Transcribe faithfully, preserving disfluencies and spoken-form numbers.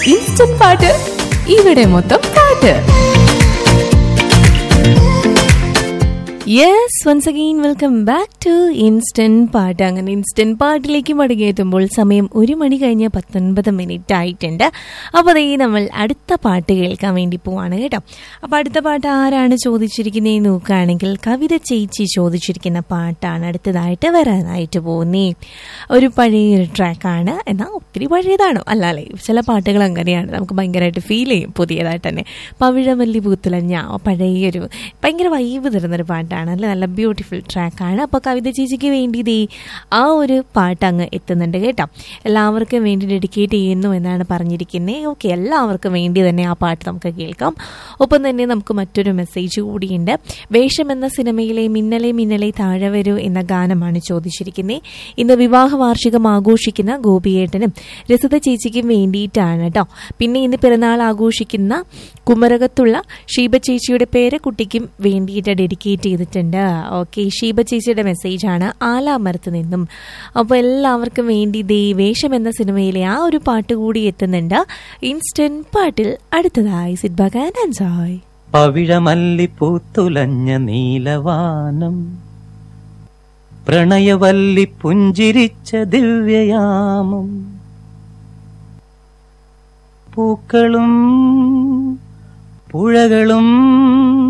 Instant പാട്ട് ഇവിടെ മൊത്തം പാട്ട്. Yes, once again welcome back to instant പാട്ട്. അങ്ങനെ ഇൻസ്റ്റന്റ് പാട്ടിലേക്ക് മടങ്ങിയെത്തുമ്പോൾ സമയം ഒരു മണി കഴിഞ്ഞ് പത്തൊൻപത് മിനിറ്റ് ആയിട്ടുണ്ട്. അപ്പോൾ അതേ നമ്മൾ അടുത്ത പാട്ട് കേൾക്കാൻ വേണ്ടി പോവാണ് കേട്ടോ. അപ്പോൾ അടുത്ത പാട്ട് ആരാണ് ചോദിച്ചിരിക്കുന്നതെന്ന് നോക്കുകയാണെങ്കിൽ കവിത ചേച്ചി ചോദിച്ചിരിക്കുന്ന പാട്ടാണ് അടുത്തതായിട്ട് വരാനായിട്ട് പോകുന്നേ. ഒരു പഴയൊരു ട്രാക്കാണ്, എന്നാൽ ഒത്തിരി പഴയതാണോ അല്ലാല്ലേ, ചില പാട്ടുകൾ അങ്ങനെയാണ്, നമുക്ക് ഭയങ്കരമായിട്ട് ഫീൽ ചെയ്യും പുതിയതായിട്ട് തന്നെ. പവിഴമല്ലി പൂത്തുലഞ്ഞ പഴയൊരു ഭയങ്കര വൈബ് തരുന്നൊരു പാട്ടാണ് അല്ലേ, നല്ല ബ്യൂട്ടിഫുൾ ട്രാക്കാണ്. അപ്പോൾ കവിത ചേച്ചിക്ക് വേണ്ടി ദേ ആ ഒരു പാട്ട് അങ്ങ് എത്തുന്നുണ്ട് കേട്ടോ. എല്ലാവർക്കും വേണ്ടി ഡെഡിക്കേറ്റ് ചെയ്യുന്നു എന്നാണ് പറഞ്ഞിരിക്കുന്നത്. ഓക്കെ, എല്ലാവർക്കും വേണ്ടി തന്നെ ആ പാട്ട് നമുക്ക് കേൾക്കാം. ഒപ്പം തന്നെ നമുക്ക് മറ്റൊരു മെസ്സേജ് കൂടിയുണ്ട്. വേഷം എന്ന സിനിമയിലെ മിന്നലെ മിന്നലെ താഴെ വരൂ എന്ന ഗാനമാണ് ചോദിച്ചിരിക്കുന്നത്. ഇന്ന് വിവാഹ വാർഷികം ആഘോഷിക്കുന്ന ഗോപിയേട്ടനും രസിത ചേച്ചിക്കും വേണ്ടിയിട്ടാണ് കേട്ടോ. പിന്നെ ഇന്ന് പിറന്നാൾ ആഘോഷിക്കുന്ന കുമരകത്തുള്ള ഷീബ ചേച്ചിയുടെ പേര് കുട്ടിക്കും വേണ്ടിയിട്ട് ഡെഡിക്കേറ്റ് ചെയ്തിട്ടുണ്ട്. ഓക്കെ, ഷീബ ചേച്ചിയുടെ മെസ്സേജാണ് ആലാമരത്ത് നിന്നും. അപ്പോൾ എല്ലാവർക്കും വേണ്ടി ദേ വേഷം എന്ന സിനിമയിലെ ആ ഒരു പാട്ട് കൂടി എത്തുന്നുണ്ട് ഇൻസ്റ്റന്റ് പാട്ടിൽ. അടുത്തതായി സിറ്റ് ബാക്ക് ആൻഡ് എൻജോയ്. പവിഴമല്ലി പൂത്തുലഞ്ഞ നീലവാനം, പ്രണയവല്ലി പുഞ്ചിരിച്ച ദിവ്യയാമം, പൂക്കളും പുഴകളും